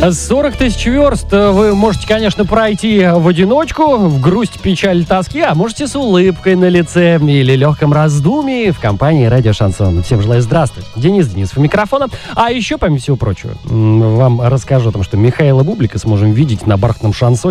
40 тысяч верст вы можете, конечно, пройти в одиночку, в грусть, печаль, тоске, а можете с улыбкой на лице или легком раздумии в компании «Радио Шансон». Всем желаю здравствуйте. Денисов у микрофона. А еще, помимо всего прочего, вам расскажу о том, что Михаила Бублика сможем видеть на бархатном шансоне